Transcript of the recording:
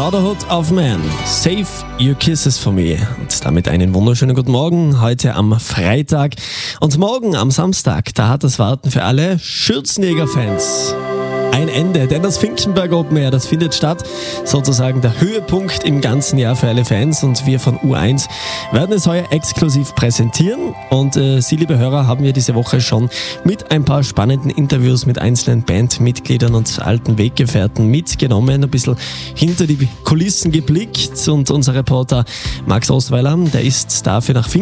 Brotherhood of Man, Save Your Kisses for Me. Und damit einen wunderschönen guten Morgen, heute am Freitag. Und morgen am Samstag, da hat das Warten für alle Schürzenjäger-Fans ein Ende, denn das Finkenberg Open Air, das findet statt, sozusagen der Höhepunkt im ganzen Jahr für alle Fans, und wir von U1 werden es heuer exklusiv präsentieren. Und Sie, liebe Hörer, haben wir diese Woche schon mit ein paar spannenden Interviews mit einzelnen Bandmitgliedern und alten Weggefährten mitgenommen, ein bisschen hinter die Kulissen geblickt, und unser Reporter Max Osweiler, der ist dafür nach